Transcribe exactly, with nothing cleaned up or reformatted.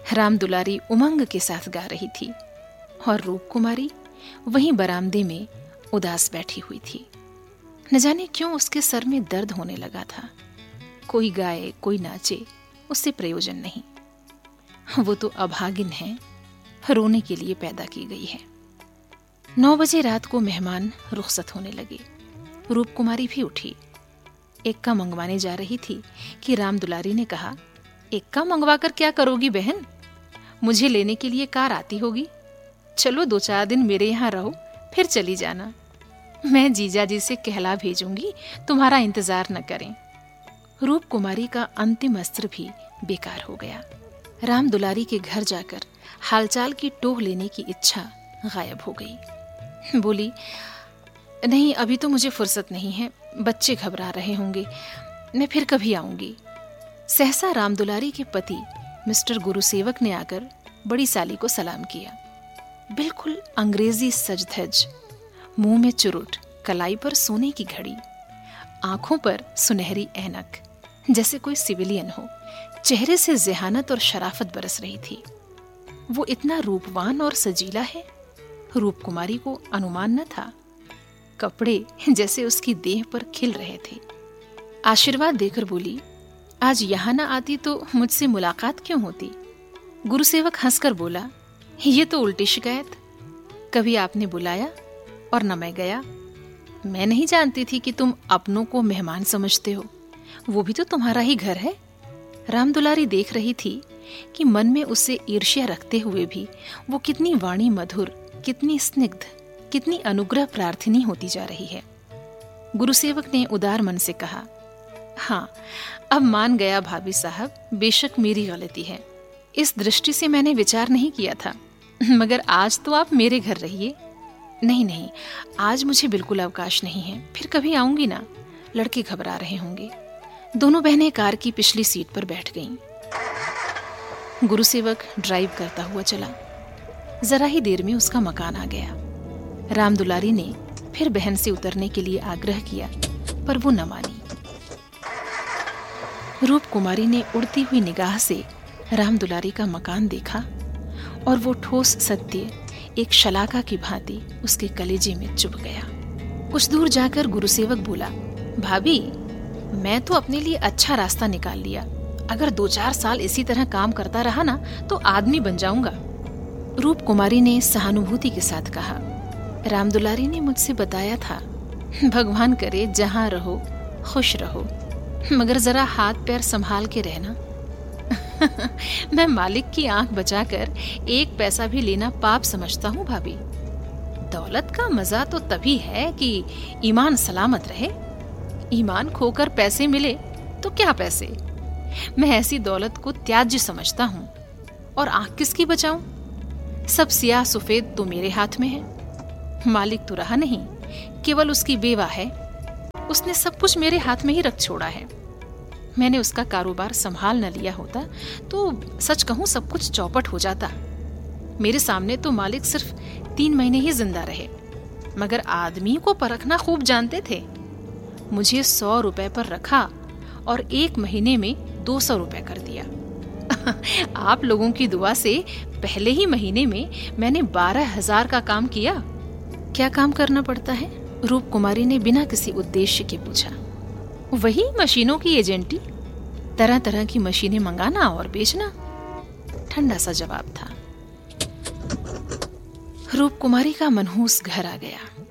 राम दुलारी उमंग के साथ गा रही थी और रूप कुमारी वहीं बरामदे में उदास बैठी हुई थी। न जाने क्यों उसके सर में दर्द होने लगा था। कोई गाए कोई नाचे, उससे प्रयोजन नहीं। वो तो अभागिन है, रोने के लिए पैदा की गई है। नौ बजे रात को मेहमान रुखसत होने लगे। रूप कुमारी भी उठी, एक्का मंगवाने जा रही थी कि राम दुलारी ने कहा, एक्का मंगवा कर क्या करोगी बहन? मुझे लेने के लिए कार आती होगी। चलो दो चार दिन मेरे यहाँ रहो, फिर चली जाना। मैं जीजा जी से कहला भेजूंगी, तुम्हारा इंतजार न करें। रूप कुमारी का अंतिम अस्त्र भी बेकार हो गया। राम दुलारी के घर जाकर हालचाल की टोह लेने की इच्छा गायब हो गई। बोली, नहीं अभी तो मुझे फुर्सत नहीं है, बच्चे घबरा रहे होंगे, मैं फिर कभी आऊंगी। सहसा राम दुलारी के पति मिस्टर गुरुसेवक ने आकर बड़ी साली को सलाम किया। बिल्कुल अंग्रेजी सजधज, मुंह में चुरुट, कलाई पर सोने की घड़ी, आंखों पर सुनहरी ऐनक, जैसे कोई सिविलियन हो। चेहरे से ज़हानत और शराफत बरस रही थी। वो इतना रूपवान और सजीला है, रूप कुमारी को अनुमान न था। कपड़े जैसे उसकी देह पर खिल रहे थे। आशीर्वाद देकर बोली, आज यहाँ न आती तो मुझसे मुलाकात क्यों होती? गुरुसेवक हंसकर बोला, ये तो उल्टी शिकायत। कभी आपने बुलाया और न मैं गया। मैं नहीं जानती थी कि तुम अपनों को मेहमान समझते हो, वो भी तो तुम्हारा ही घर है। राम दुलारी देख रही थी कि मन में उससे ईर्ष्या रखते हुए भी वो कितनी वाणी मधुर, कितनी स्निग्ध, कितनी अनुग्रह प्रार्थिनी होती जा रही है। गुरुसेवक ने उदार मन से कहा, हाँ अब मान गया भाभी साहब, बेशक मेरी गलती है। इस दृष्टि से मैंने विचार नहीं किया था, मगर आज तो आप मेरे घर रहिए। नहीं नहीं, आज मुझे बिल्कुल अवकाश नहीं है, फिर कभी आऊंगी ना। लड़के घबरा रहे होंगे। दोनों बहनें कार की पिछली सीट पर बैठ गईं। गुरुसेवक ड्राइव करता हुआ चला। जरा ही देर में उसका मकान आ गया। राम दुलारी ने फिर बहन से उतरने के लिए आग्रह किया, पर वो न मानी। रूप कुमारी ने उड़ती हुई निगाह से राम दुलारी का मकान देखा और वो ठोस सत्य एक शलाका की भांति उसके कलेजे में चुभ गया। कुछ दूर जाकर गुरुसेवक बोला, भाभी मैं तो अपने लिए अच्छा रास्ता निकाल लिया। अगर दो चार साल इसी तरह काम करता रहा ना तो आदमी बन जाऊंगा। रूप कुमारी ने सहानुभूति के साथ कहा, राम दुलारी ने मुझसे बताया था, भगवान करे जहां रहो खुश रहो, मगर जरा हाथ पैर संभाल के रहना। मैं मालिक की आंख बचाकर एक पैसा भी लेना पाप समझता हूँ भाभी। दौलत का मजा तो तभी है कि ईमान सलामत रहे। ईमान खोकर पैसे मिले तो क्या पैसे। मैं ऐसी दौलत को त्याज्य समझता हूँ। और आंख किसकी बचाऊं? सब सियाह सफेद तो मेरे हाथ में है। मालिक तो रहा नहीं, केवल उसकी बेवा है। उसने सब कुछ मेरे हाथ में ही रख छोड़ा है। मैंने उसका कारोबार संभाल न लिया होता तो सच कहूं सब कुछ चौपट हो जाता। मेरे सामने तो मालिक सिर्फ तीन महीने ही जिंदा रहे, मगर आदमी को परखना खूब जानते थे। मुझे सौ रुपए पर रखा और एक महीने में दो सौ रुपए कर दिया। आप लोगों की दुआ से पहले ही महीने में मैंने बारह हजार का काम किया। क्या काम करना पड़ता है? रूप कुमारी ने बिना किसी उद्देश्य के पूछा। वही मशीनों की एजेंटी, तरह तरह की मशीनें मंगाना और बेचना। ठंडा सा जवाब था। रूप कुमारी का मनहूस घर आ गया।